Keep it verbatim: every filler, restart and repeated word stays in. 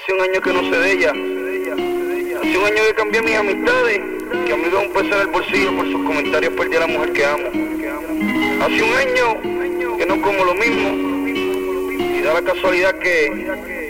Hace un año que no sé de ella. Hace un año que cambié mis amistades, que a mí me da un peso en el bolsillo por sus comentarios, perdí a la mujer que amo. Hace un año que no como lo mismo, y da la casualidad que